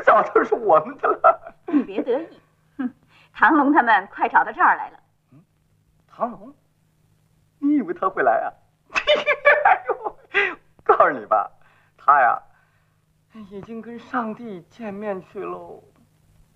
早就是我们的了。 你别得意，哼，唐龙他们快找到这儿来了。 唐龙，你以为他会来啊？哎呦，告诉你吧，他呀，已经跟上帝见面去喽。